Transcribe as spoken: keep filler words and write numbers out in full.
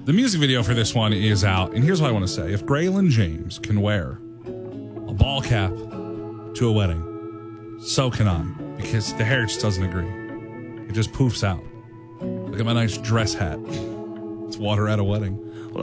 The music video for this one is out, and here's what I want to say. If Braylon James can wear a ball cap to a wedding, so can I, because the hair just doesn't agree. It just poofs out. Look at my nice dress hat. It's water at a wedding.